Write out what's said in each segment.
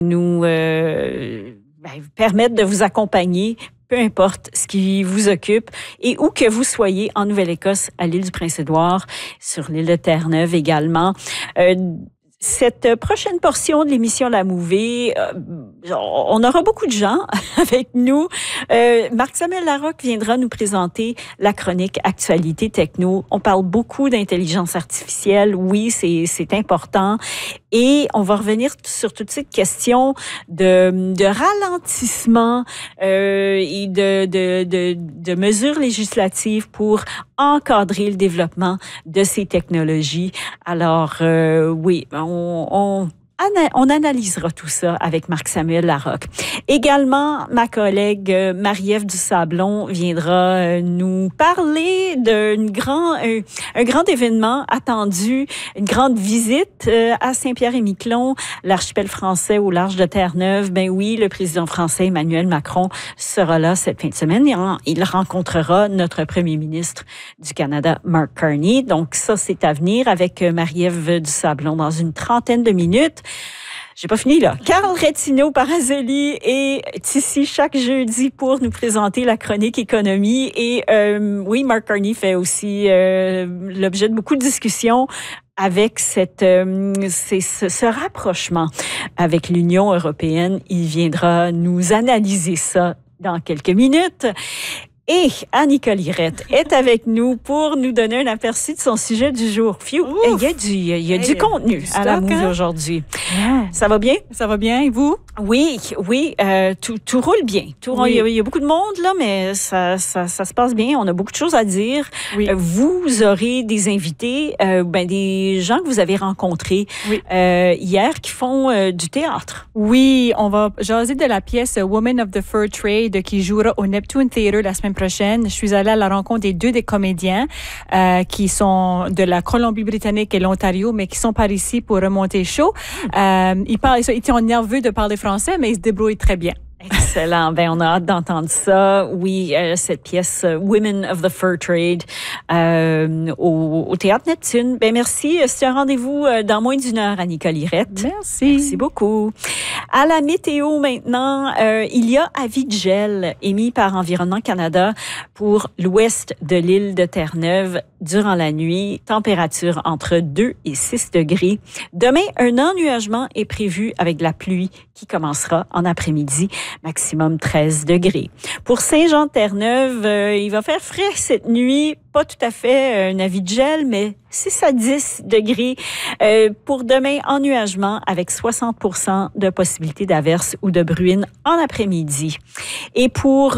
nous permettre de vous accompagner, peu importe ce qui vous occupe et où que vous soyez en Nouvelle-Écosse, à l'île du Prince-Édouard, sur l'île de Terre-Neuve également. Cette prochaine portion de l'émission La Mouvée, on aura beaucoup de gens avec nous. Marc-Samuel Larocque viendra nous présenter la chronique Actualité Techno. On parle beaucoup d'intelligence artificielle. Oui, c'est important. Et on va revenir sur toute cette question de ralentissement et de mesures législatives pour encadrer le développement de ces technologies. Alors, oui, on analysera tout ça avec Marc-Samuel Larocque. Également, ma collègue Marie-Ève Dusablon viendra nous parler d'un un grand événement attendu, une grande visite à Saint-Pierre-et-Miquelon, l'archipel français au large de Terre-Neuve. Ben oui, le président français Emmanuel Macron sera là cette fin de semaine et il rencontrera notre premier ministre du Canada, Mark Carney. Donc ça, c'est à venir avec Marie-Ève Dusablon dans une trentaine de minutes. J'ai pas fini, là. Carl Rettino-Parazoli est ici chaque jeudi pour nous présenter la chronique économie. Et oui, Mark Carney fait aussi l'objet de beaucoup de discussions avec ce rapprochement avec l'Union européenne. Il viendra nous analyser ça dans quelques minutes. Et Annika Lirette est avec nous pour nous donner un aperçu de son sujet du jour. Phew, il y a du contenu à la Mouvée aujourd'hui. Yeah. Ça va bien? Ça va bien, et vous? Oui, tout roule bien. Il y a beaucoup de monde, là, mais ça se passe bien. On a beaucoup de choses à dire. Oui. Vous aurez des invités, des gens que vous avez rencontrés hier qui font du théâtre. Oui, on va jaser de la pièce Women of the Fur Trade qui jouera au Neptune Theatre la semaine prochaine. Je suis allée à la rencontre des comédiens qui sont de la Colombie-Britannique et l'Ontario, mais qui sont par ici pour remonter chaud. Ils sont nerveux de parler français, mais ils se débrouillent très bien. Excellent. On a hâte d'entendre ça. Oui, cette pièce Women of the Fur Trade au Théâtre Neptune. Merci. C'est un rendez-vous dans moins d'une heure, Annika Lirette. Merci. Merci beaucoup. À la météo maintenant, il y a avis de gel émis par Environnement Canada pour l'ouest de l'île de Terre-Neuve durant la nuit. Température entre 2 et 6 degrés. Demain, un ennuagement est prévu avec de la pluie qui commencera en après-midi. Maximum 13 degrés. Pour Saint-Jean-de-Terre-Neuve, il va faire frais cette nuit. Pas tout à fait un avis de gel, mais 6 à 10 degrés. Pour demain, ennuagement avec 60% de possibilité d'averse ou de bruine en après-midi. Et pour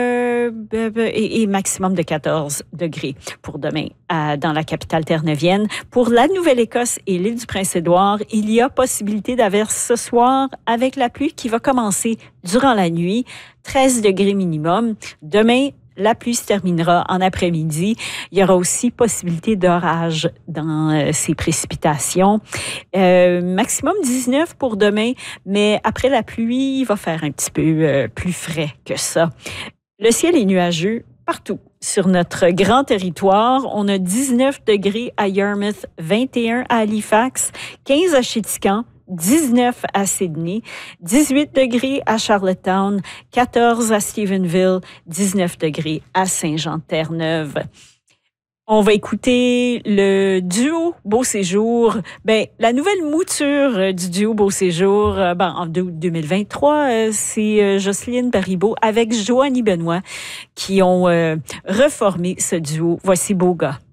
maximum de 14 degrés pour demain dans la capitale terre-neuvienne. Pour la Nouvelle-Écosse et l'île du Prince-Édouard, il y a possibilité d'averse ce soir avec la pluie qui va commencer durant la nuit. 13 degrés minimum. Demain, la pluie se terminera en après-midi. Il y aura aussi possibilité d'orage dans ces précipitations. Maximum 19 pour demain, mais après la pluie, il va faire un petit peu plus frais que ça. Le ciel est nuageux partout sur notre grand territoire. On a 19 degrés à Yarmouth, 21 à Halifax, 15 à Chéticamp, 19 à Sydney, 18 degrés à Charlottetown, 14 à Stephenville, 19 degrés à Saint-Jean-de-Terre-Neuve. On va écouter le duo Beau Séjour. La nouvelle mouture du duo Beau Séjour, en 2023, c'est Jocelyne Baribeau avec Joanie Benoît qui ont reformé ce duo. Voici Beau gars.